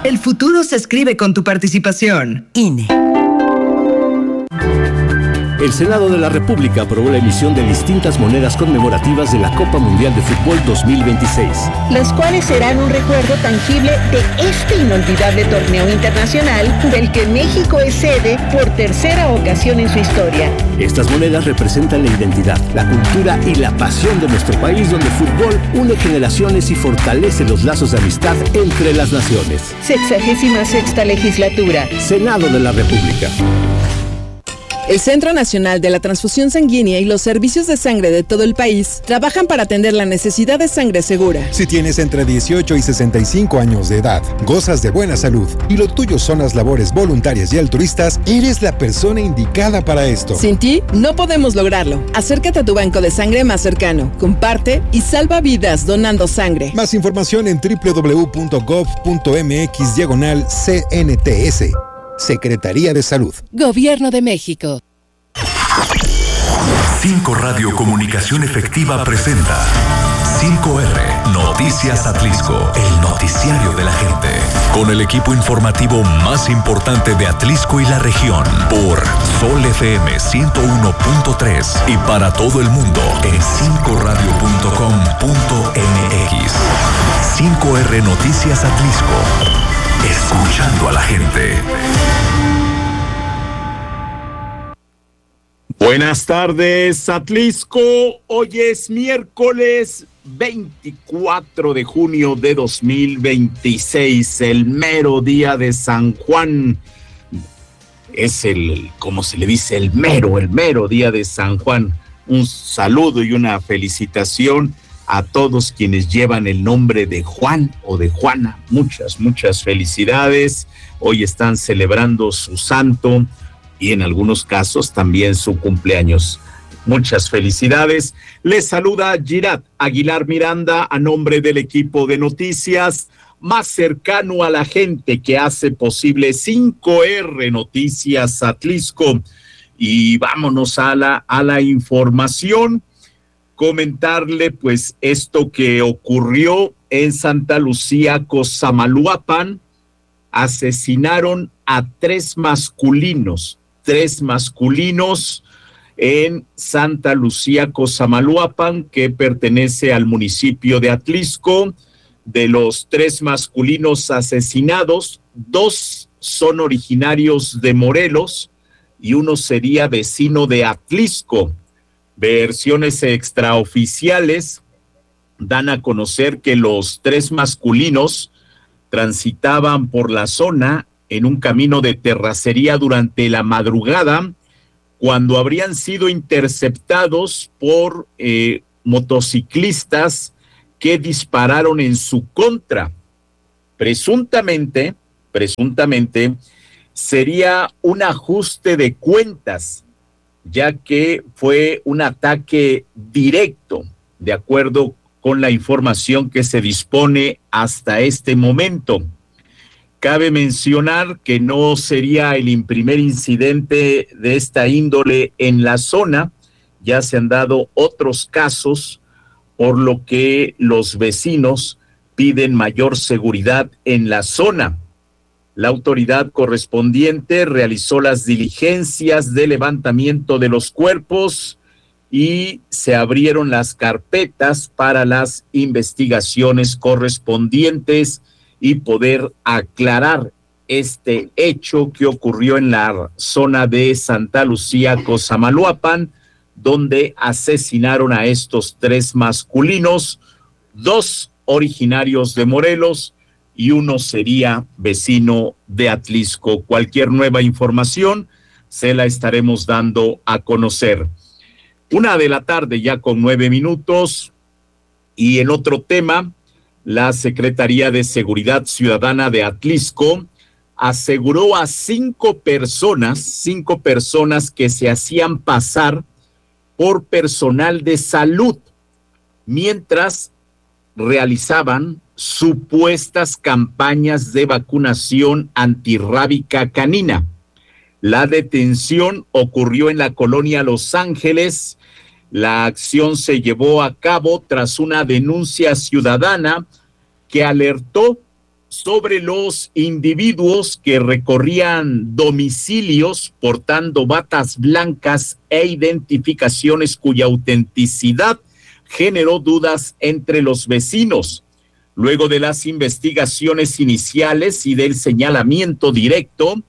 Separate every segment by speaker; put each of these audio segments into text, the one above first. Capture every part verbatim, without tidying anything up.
Speaker 1: El futuro se escribe con tu participación. I N E.
Speaker 2: El Senado de la República aprobó la emisión de distintas monedas conmemorativas de la Copa Mundial de Fútbol dos mil veintiséis.
Speaker 3: Las cuales serán un recuerdo tangible de este inolvidable torneo internacional del que México es sede por tercera ocasión en su historia.
Speaker 2: Estas monedas representan la identidad, la cultura y la pasión de nuestro país, donde el fútbol une generaciones y fortalece los lazos de amistad entre las naciones.
Speaker 3: Sexagésima sexta legislatura.
Speaker 2: Senado de la República.
Speaker 4: El Centro Nacional de la Transfusión Sanguínea y los servicios de sangre de todo el país trabajan para atender la necesidad de sangre segura.
Speaker 5: Si tienes entre dieciocho y sesenta y cinco años de edad, gozas de buena salud y lo tuyo son las labores voluntarias y altruistas, eres la persona indicada para esto.
Speaker 4: Sin ti, no podemos lograrlo. Acércate a tu banco de sangre más cercano, comparte y salva vidas donando sangre.
Speaker 5: Más información en doble u doble u doble u punto gov punto eme equis diagonal C N T S. Secretaría de Salud.
Speaker 4: Gobierno de México.
Speaker 6: cinco Radio Comunicación Efectiva presenta cinco erre Noticias Atlisco, el noticiario de la gente. Con el equipo informativo más importante de Atlisco y la región, por Sol F M ciento uno punto tres y para todo el mundo en cinco radio punto com punto eme equis. cinco erre Noticias Atlisco. Escuchando a la gente.
Speaker 7: Buenas tardes, Atlisco. Hoy es miércoles veinticuatro de junio de dos mil veintiséis, el mero día de San Juan. Es el, como se le dice, el mero, el mero día de San Juan. Un saludo y una felicitación a todos quienes llevan el nombre de Juan o de Juana. Muchas, muchas felicidades. Hoy están celebrando su santo y en algunos casos también su cumpleaños. Muchas felicidades. Les saluda Girat Aguilar Miranda a nombre del equipo de noticias más cercano a la gente que hace posible cinco erre Noticias Atlisco. Y vámonos a la, a la información. Comentarle pues esto que ocurrió en Santa Lucía, Cosamaloapan. Asesinaron a tres masculinos, tres masculinos en Santa Lucía, Cosamaloapan, que pertenece al municipio de Atlisco. De los tres masculinos asesinados, dos son originarios de Morelos y uno sería vecino de Atlisco. Versiones extraoficiales dan a conocer que los tres masculinos transitaban por la zona en un camino de terracería durante la madrugada, cuando habrían sido interceptados por eh, motociclistas que dispararon en su contra. Presuntamente, presuntamente, sería un ajuste de cuentas, ya que fue un ataque directo, de acuerdo con la información que se dispone hasta este momento. Cabe mencionar que no sería el primer incidente de esta índole en la zona. Ya se han dado otros casos, por lo que los vecinos piden mayor seguridad en la zona. La autoridad correspondiente realizó las diligencias de levantamiento de los cuerpos y se abrieron las carpetas para las investigaciones correspondientes y poder aclarar este hecho que ocurrió en la zona de Santa Lucía, Cosamaloapan, donde asesinaron a estos tres masculinos, dos originarios de Morelos y uno sería vecino de Atlisco. Cualquier nueva información se la estaremos dando a conocer. Una de la tarde ya con nueve minutos. Y en otro tema, la Secretaría de Seguridad Ciudadana de Atlisco aseguró a cinco personas, cinco personas que se hacían pasar por personal de salud mientras realizaban supuestas campañas de vacunación antirrábica canina. La detención ocurrió en la colonia Los Ángeles. La acción se llevó a cabo tras una denuncia ciudadana que alertó sobre los individuos que recorrían domicilios portando batas blancas e identificaciones cuya autenticidad generó dudas entre los vecinos. Luego de las investigaciones iniciales y del señalamiento directo,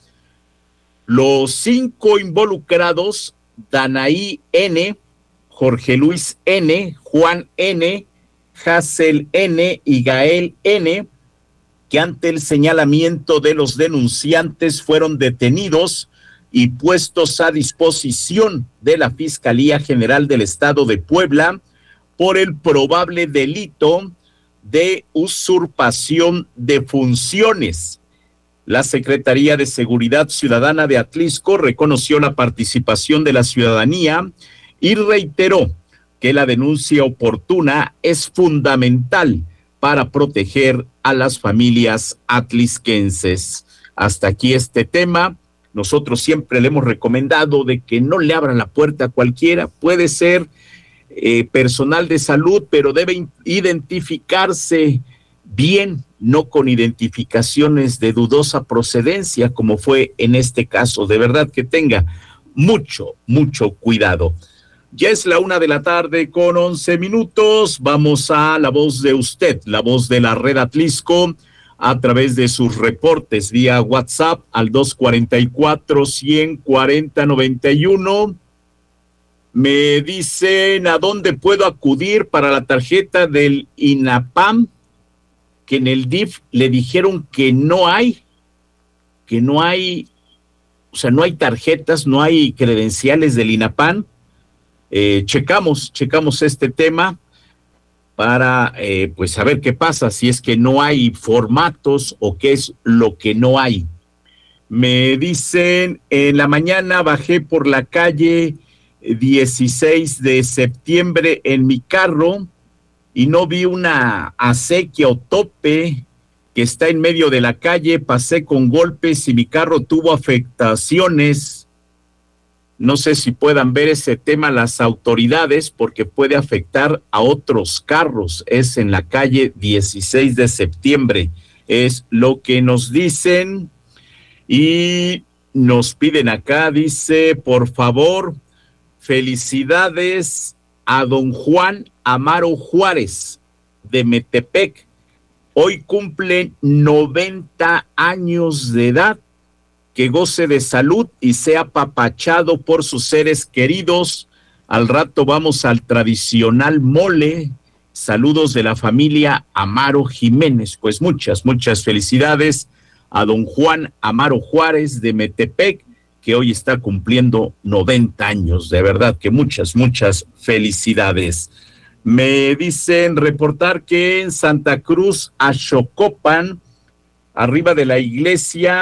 Speaker 7: los cinco involucrados, Danaí N., Jorge Luis N., Juan N., Hazel N. y Gael N., que ante el señalamiento de los denunciantes fueron detenidos y puestos a disposición de la Fiscalía General del Estado de Puebla por el probable delito de usurpación de funciones. La Secretaría de Seguridad Ciudadana de Atlixco reconoció la participación de la ciudadanía y reiteró que la denuncia oportuna es fundamental para proteger a las familias atlixquenses. Hasta aquí este tema. Nosotros siempre le hemos recomendado de que no le abran la puerta a cualquiera. Puede ser eh, personal de salud, pero debe identificarse bien, no con identificaciones de dudosa procedencia, como fue en este caso. De verdad que tenga mucho, mucho cuidado. Ya es la una de la tarde con once minutos. Vamos a la voz de usted, la voz de la Red Atlixco, a través de sus reportes vía WhatsApp al dos cuarenta y cuatro, ciento cuarenta, noventa y uno. Me dicen a dónde puedo acudir para la tarjeta del INAPAM, que en el D I F le dijeron que no hay, que no hay, o sea, no hay tarjetas, no hay credenciales del INAPAM. Eh, checamos, checamos este tema para eh, pues saber qué pasa, si es que no hay formatos o qué es lo que no hay. Me dicen, en la mañana bajé por la calle dieciséis de septiembre en mi carro y no vi una acequia o tope que está en medio de la calle, pasé con golpes y mi carro tuvo afectaciones. No sé si puedan ver ese tema las autoridades porque puede afectar a otros carros. Es en la calle dieciséis de septiembre. Es lo que nos dicen y nos piden acá. Dice, por favor, felicidades a don Juan Amaro Juárez de Metepec. Hoy cumple noventa años de edad. Que goce de salud y sea apapachado por sus seres queridos. Al rato vamos al tradicional mole. Saludos de la familia Amaro Jiménez. Pues muchas, muchas felicidades a don Juan Amaro Juárez de Metepec, que hoy está cumpliendo noventa años. De verdad que muchas, muchas felicidades. Me dicen reportar que en Santa Cruz, Axocopan, arriba de la iglesia,